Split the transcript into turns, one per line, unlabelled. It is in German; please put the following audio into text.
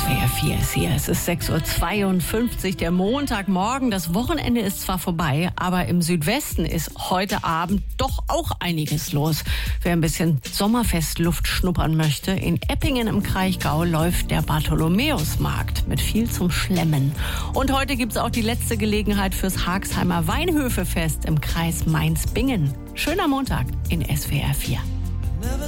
SWR 4 ist hier. Es ist 6.52 Uhr, der Montagmorgen. Das Wochenende ist zwar vorbei, aber im Südwesten ist heute Abend doch auch einiges los. Wer ein bisschen Sommerfestluft schnuppern möchte, in Eppingen im Kraichgau läuft der Bartholomäusmarkt mit viel zum Schlemmen. Und heute gibt's auch die letzte Gelegenheit fürs Hagsheimer Weinhöfefest im Kreis Mainz-Bingen. Schöner Montag in SWR 4.